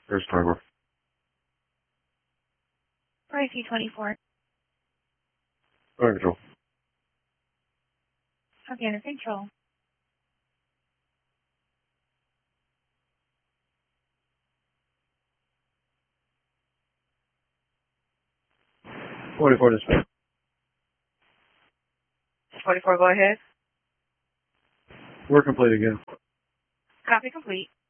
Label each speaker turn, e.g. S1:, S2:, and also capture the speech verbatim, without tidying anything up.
S1: There's twenty-four.
S2: I C twenty-four.
S1: Go ahead, control.
S2: Okay, under control.
S1: twenty-four dispatch.
S2: twenty-four, go ahead.
S1: We're complete again.
S2: Copy complete.